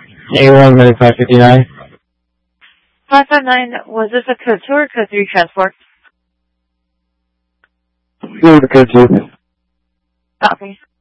A1 Medic 559. 559, was this a code 2 or code 3 transport? Code 2. Okay.